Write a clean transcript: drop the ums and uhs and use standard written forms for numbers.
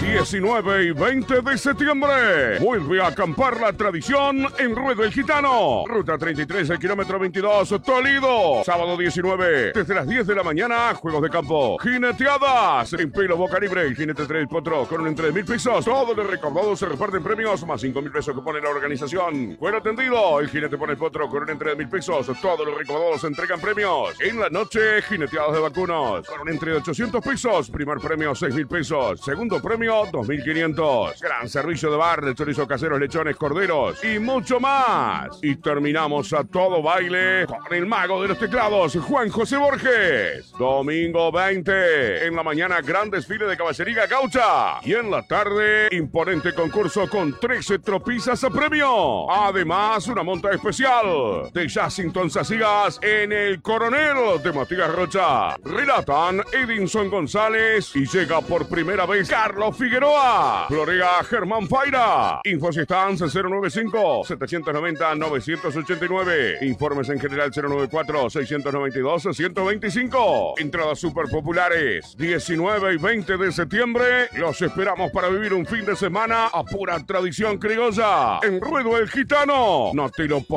19 y 20 de septiembre. Vuelve a acampar la tradición en Ruedo el Gitano. Ruta 33, el kilómetro 22, Toledo. Sábado 19, desde las 10 de la mañana, juegos de campo. Jineteadas en Pelo Boca Libre. El jinete trae el potro con un entre de 1.000 pesos. Todos los recaudados se reparten premios, más 5.000 pesos que pone la organización. Cuero atendido. El jinete pone el potro con un entre de 1.000 pesos. Todos los recaudados se entregan premios. En la noche, jineteadas de vacunos. Con un entre de 800 pesos. Primer premio, 6.000 pesos. Segundo premio, 2.500. Gran servicio de bar, de chorizo caseros, lechones, corderos y mucho más. Y terminamos a todo baile con el mago de los teclados, Juan José Borges. Domingo 20, en la mañana, gran desfile de caballería gaucha. Y en la tarde, imponente concurso con 13 tropizas a premio. Además, una monta especial de Jacinton Sacías en el Coronel de Matías Rocha. Relatan Edinson González y llega por primera vez Carlos Figueroa. Florea Germán Faira. Infos y stands 095-790-989. Informes en general 094-692-125. Entradas super populares. 19 y 20 de septiembre. Los esperamos para vivir un fin de semana a pura tradición criolla. En Ruedo el Gitano. No te lo